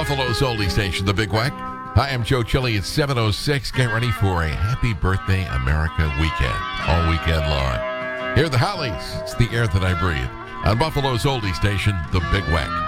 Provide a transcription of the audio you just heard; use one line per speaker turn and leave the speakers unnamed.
Buffalo's oldie station, The Big Wack. Hi, I'm Joe Chili. It's 7:06. Get ready for a happy birthday, America weekend. All weekend long. Hear the Hollies. It's the air that I breathe. On Buffalo's oldie station, The Big Wack.